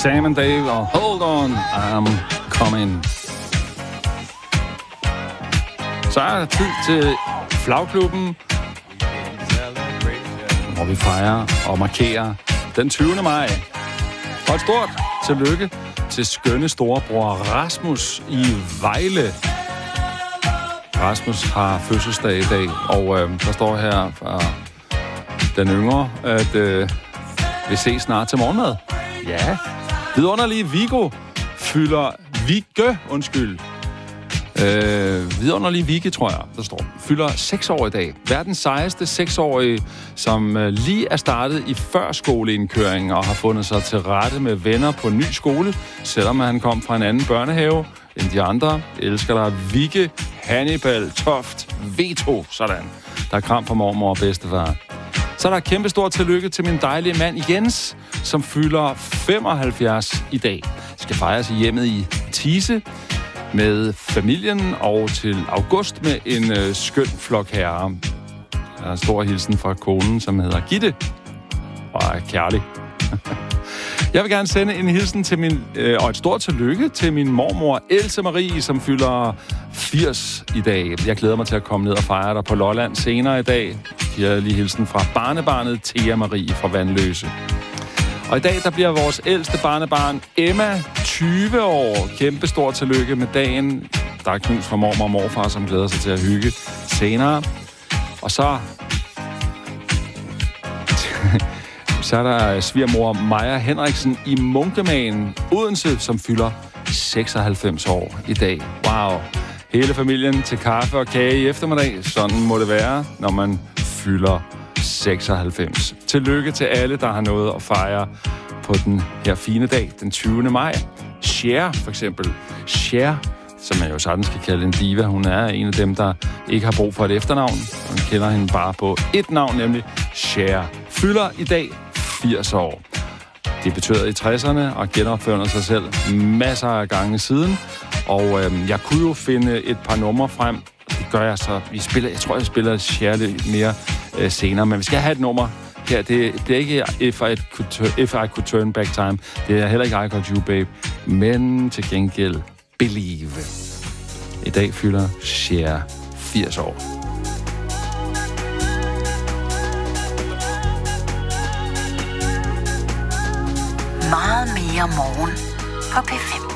Sam and Dave og Hold On, I'm Coming. Så er der tid til Flagklubben, hvor vi fejrer og markerer den 20. maj. Og et stort tillykke til skønne storebror Rasmus i Vejle. Rasmus har fødselsdag i dag, og der står her fra den yngre, at vi ses snart til morgenmad. Ja. Vidunderlige Viggo vidunderlige Vigge, tror jeg, der står. Fylder 6 år i dag. Verdens sejeste 6-årige, som lige er startet i førskoleindkøringen og har fundet sig til rette med venner på en ny skole, selvom han kom fra en anden børnehave end de andre. Elsker der Vigge, Hannibal, Toft, Veto, sådan. Der er kram fra mormor og bedstefar. Så er der kæmpe stort tillykke til min dejlige mand Jens, som fylder 75 i dag. Skal fejres i hjemmet i Tise med familien og til august med en skøn flok herrer. Der er en stor hilsen fra konen, som hedder Gitte og er kærlig. Jeg vil gerne sende en hilsen til og et stort tillykke til min mormor Else Marie, som fylder 80 i dag. Jeg glæder mig til at komme ned og fejre dig på Lolland senere i dag. Jeg har lige hilsen fra barnebarnet Thea Marie fra Vandløse. Og i dag, der bliver vores ældste barnebarn Emma 20 år. Kæmpe stort tillykke med dagen. Der er knus fra mormor og morfar, som glæder sig til at hygge senere. Og så er der svigermor Maja Henriksen i Munkemagen, Odense, som fylder 96 år i dag. Wow. Hele familien til kaffe og kage i eftermiddag. Sådan må det være, når man fylder 96. Tillykke til alle, der har noget at fejre på den her fine dag, den 20. maj. Cher, for eksempel. Cher, som man jo sådan skal kalde en diva. Hun er en af dem, der ikke har brug for et efternavn. Man kender hende bare på et navn, nemlig Cher. Fylder i dag 80 år. Det betød i 60'erne og genopførte sig selv masser af gange siden. Og jeg kunne jo finde et par numre frem. Det gør jeg så. Jeg tror, jeg spiller Cher lidt mere senere, men vi skal have et nummer her. Det er ikke If I Could Turn Back Time. Det er heller ikke I Got You, Babe. Men til gengæld Believe. I dag fylder Cher 80 år. Meget mere morgen på P5.